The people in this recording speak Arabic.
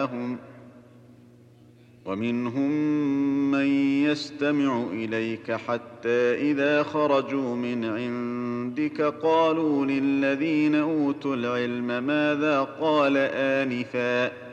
ومنهم من يستمع إليك حتى إذا خرجوا من عندك قالوا للذين أوتوا العلم ماذا قال آنفا